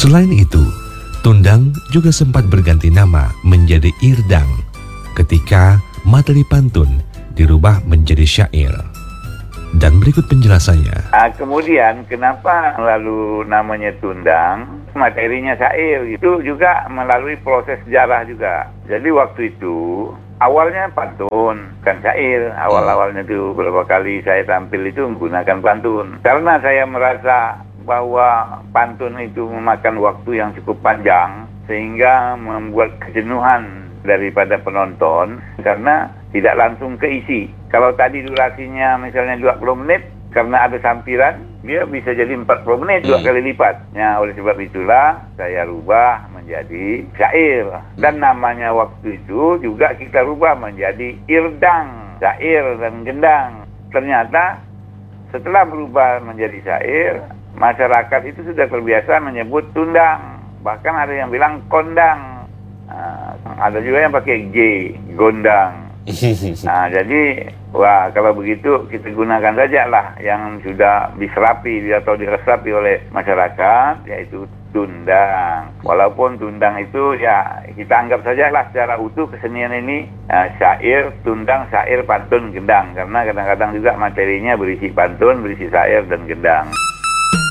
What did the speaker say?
Selain itu, tundang juga sempat berganti nama menjadi irdang ketika materi pantun dirubah menjadi syair. Dan berikut penjelasannya. Kemudian kenapa lalu namanya tundang, materinya syair, itu juga melalui proses sejarah juga. Jadi waktu itu awalnya pantun, kan syair. Awal-awalnya itu beberapa kali saya tampil itu menggunakan pantun. Karena saya merasa bahwa pantun itu memakan waktu yang cukup panjang, sehingga membuat kejenuhan daripada penonton karena tidak langsung keisi. Kalau tadi durasinya misalnya 20 menit, karena ada sampiran, dia bisa jadi 40 menit, 2 kali lipat. Ya, oleh sebab itulah saya rubah menjadi syair. Dan namanya waktu itu juga kita rubah menjadi irdang, syair dan gendang. Ternyata setelah berubah menjadi syair, masyarakat itu sudah terbiasa menyebut tundang. Bahkan ada yang bilang kondang. Ada juga yang pakai G, gondang. Jadi, kalau begitu kita gunakan saja lah yang sudah diserapi atau diresapi oleh masyarakat, yaitu tundang. Walaupun tundang itu ya kita anggap saja lah secara utuh kesenian ini syair, tundang, syair, pantun, gendang. Karena kadang-kadang juga materinya berisi pantun, berisi syair dan gendang.